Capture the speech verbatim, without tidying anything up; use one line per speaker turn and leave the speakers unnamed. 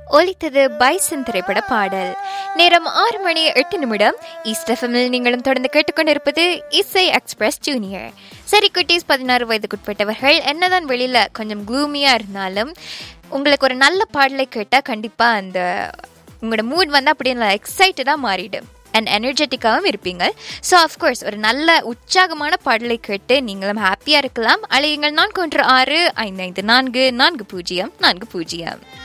ஒலித்தது பைசன் திரைப்பட பாடல். நேரம் ஆறு மணி எட்டு நிமிடம். ஈஸ்ட் எஃப்எம்மில் நீங்களும் தொடர்ந்து கேட்டுக்கொண்டிருப்பது இசை எக்ஸ்பிரஸ் ஜூனியர். சரி குட்டீஸ், பதினாறு வயதுக்குட்பட்டவர்கள் என்னதான் வெளியில கொஞ்சம் க்ளூமியா இருந்தாலும் உங்களுக்கு ஒரு நல்ல பாடலை கேட்டால் கண்டிப்பாக அந்த உங்களோட மூட் வந்து அப்படியே நல்லா எக்ஸைட்டடாக மாறிடும் அண்ட் எனர்ஜெட்டிக்காகவும் இருப்பீங்க. ஸோ அஃப்கோர்ஸ் ஒரு நல்ல உற்சாகமான பாடலை கேட்டு நீங்களும் ஹாப்பியாக இருக்கலாம். அழையுங்கள் நான்கு ஒன்று ஆறு ஐந்து ஐந்து நான்கு நான்கு பூஜ்ஜியம் நான்கு பூஜ்ஜியம்.